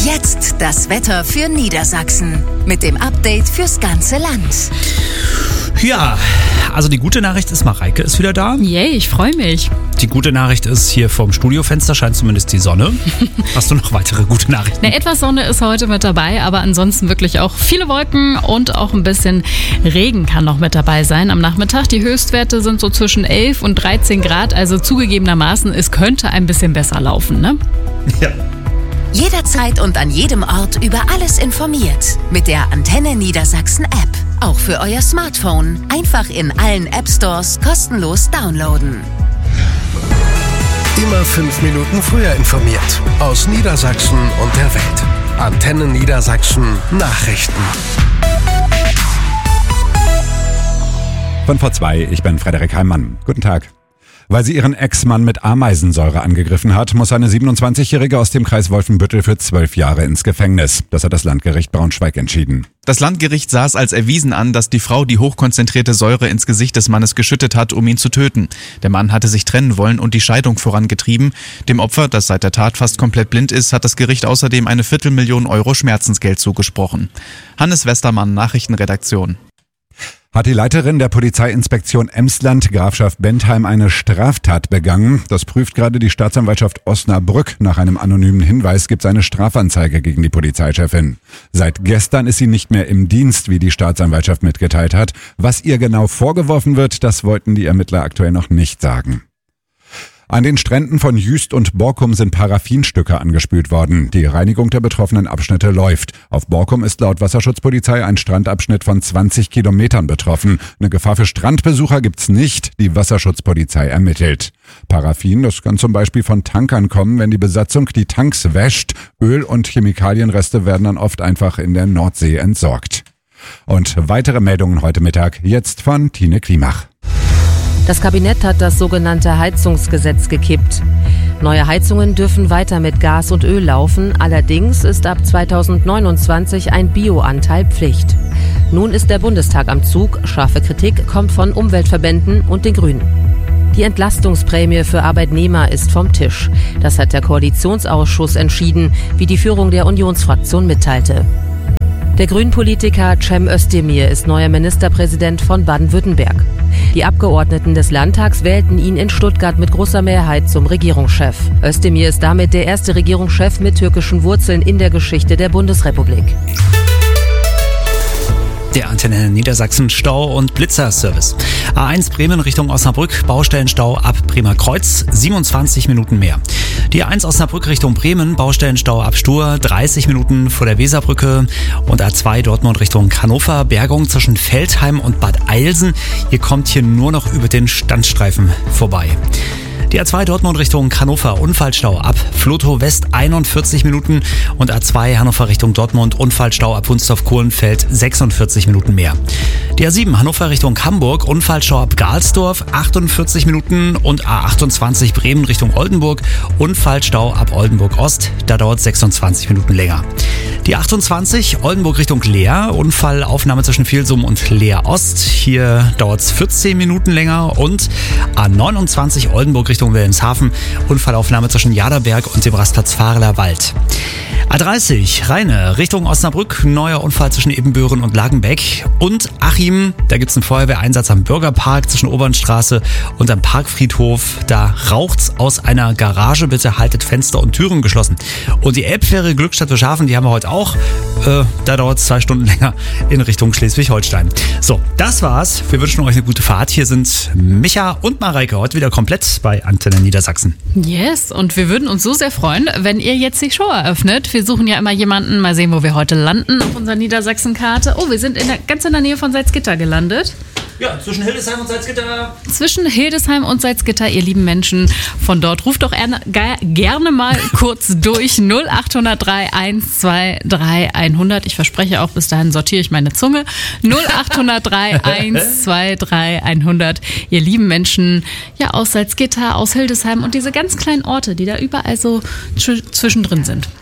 Jetzt das Wetter für Niedersachsen mit dem Update fürs ganze Land. Ja, also die gute Nachricht ist, Mareike ist wieder da. Yay, ich freue mich. Die gute Nachricht ist, hier vorm Studiofenster scheint zumindest die Sonne. Hast du noch weitere gute Nachrichten? Etwas Sonne ist heute mit dabei, aber ansonsten wirklich auch viele Wolken und auch ein bisschen Regen kann noch mit dabei sein am Nachmittag. Die Höchstwerte sind so zwischen 11 und 13 Grad, also zugegebenermaßen, es könnte ein bisschen besser laufen, ne? Ja. Jederzeit und an jedem Ort über alles informiert. Mit der Antenne Niedersachsen App. Auch für euer Smartphone. Einfach in allen App-Stores kostenlos downloaden. Immer 5 Minuten früher informiert. Aus Niedersachsen und der Welt. Antenne Niedersachsen Nachrichten. Von V2, ich bin Frederik Heimann. Guten Tag. Weil sie ihren Ex-Mann mit Ameisensäure angegriffen hat, muss eine 27-Jährige aus dem Kreis Wolfenbüttel für 12 Jahre ins Gefängnis. Das hat das Landgericht Braunschweig entschieden. Das Landgericht sah es als erwiesen an, dass die Frau die hochkonzentrierte Säure ins Gesicht des Mannes geschüttet hat, um ihn zu töten. Der Mann hatte sich trennen wollen und die Scheidung vorangetrieben. Dem Opfer, das seit der Tat fast komplett blind ist, hat das Gericht außerdem eine 250.000 Euro Schmerzensgeld zugesprochen. Hannes Westermann, Nachrichtenredaktion. Hat die Leiterin der Polizeiinspektion Emsland, Grafschaft Bentheim, eine Straftat begangen? Das prüft gerade die Staatsanwaltschaft Osnabrück. Nach einem anonymen Hinweis gibt es eine Strafanzeige gegen die Polizeichefin. Seit gestern ist sie nicht mehr im Dienst, wie die Staatsanwaltschaft mitgeteilt hat. Was ihr genau vorgeworfen wird, das wollten die Ermittler aktuell noch nicht sagen. An den Stränden von Jüst und Borkum sind Paraffinstücke angespült worden. Die Reinigung der betroffenen Abschnitte läuft. Auf Borkum ist laut Wasserschutzpolizei ein Strandabschnitt von 20 Kilometern betroffen. Eine Gefahr für Strandbesucher gibt's nicht. Die Wasserschutzpolizei ermittelt. Paraffin, das kann zum Beispiel von Tankern kommen, wenn die Besatzung die Tanks wäscht. Öl- und Chemikalienreste werden dann oft einfach in der Nordsee entsorgt. Und weitere Meldungen heute Mittag, jetzt von Tine Klimach. Das Kabinett hat das sogenannte Heizungsgesetz gekippt. Neue Heizungen dürfen weiter mit Gas und Öl laufen, allerdings ist ab 2029 ein Bioanteil Pflicht. Nun ist der Bundestag am Zug, scharfe Kritik kommt von Umweltverbänden und den Grünen. Die Entlastungsprämie für Arbeitnehmer ist vom Tisch. Das hat der Koalitionsausschuss entschieden, wie die Führung der Unionsfraktion mitteilte. Der Grünpolitiker Cem Özdemir ist neuer Ministerpräsident von Baden-Württemberg. Die Abgeordneten des Landtags wählten ihn in Stuttgart mit großer Mehrheit zum Regierungschef. Özdemir ist damit der erste Regierungschef mit türkischen Wurzeln in der Geschichte der Bundesrepublik. Der Antenne Niedersachsen Stau- und Blitzerservice. A1 Bremen Richtung Osnabrück, Baustellenstau ab Bremer Kreuz, 27 Minuten mehr. Die A1 Osnabrück Richtung Bremen, Baustellenstau ab Stur, 30 Minuten vor der Weserbrücke. Und A2 Dortmund Richtung Hannover, Bergung zwischen Veltheim und Bad Eilsen. Ihr kommt hier nur noch über den Standstreifen vorbei. Die A2 Dortmund Richtung Hannover, Unfallstau ab Flotow West 41 Minuten und A2 Hannover Richtung Dortmund, Unfallstau ab Wunstorf-Kohlenfeld 46 Minuten mehr. Die A7 Hannover Richtung Hamburg, Unfallstau ab Galsdorf 48 Minuten und A28 Bremen Richtung Oldenburg, Unfallstau ab Oldenburg Ost, da dauert 26 Minuten länger. Die 28 Oldenburg Richtung Leer, Unfallaufnahme zwischen Vilsum und Leer Ost, hier dauert es 14 Minuten länger und A29 Oldenburg Richtung Wilhelmshaven, Unfallaufnahme zwischen Jaderberg und dem Rastplatz Vahreler Wald. A30 Rheine Richtung Osnabrück, neuer Unfall zwischen Ebenbüren und Lagenbeck und Achim, da gibt's einen Feuerwehreinsatz am Bürgerpark zwischen Obernstraße und am Parkfriedhof, da raucht's aus einer Garage, bitte haltet Fenster und Türen geschlossen. Und die Elbfähre Glückstadt Schafen, die haben wir heute auch, da dauert es 2 Stunden länger in Richtung Schleswig-Holstein. So, das war's, wir wünschen euch eine gute Fahrt, hier sind Micha und Mareike, heute wieder komplett bei Antenne Niedersachsen. Yes, und wir würden uns so sehr freuen, wenn ihr jetzt die Show eröffnet. Wir suchen ja immer jemanden, mal sehen, wo wir heute landen auf unserer Niedersachsen-Karte. Oh, wir sind ganz in der Nähe von Salzgitter gelandet. Ja, zwischen Hildesheim und Salzgitter. Zwischen Hildesheim und Salzgitter, ihr lieben Menschen von dort. Ruft doch gerne mal kurz durch 0803 123 100. Ich verspreche auch, bis dahin sortiere ich meine Zunge. 0803 123 100. Ihr lieben Menschen ja aus Salzgitter, aus Hildesheim und diese ganz kleinen Orte, die da überall so zwischendrin sind.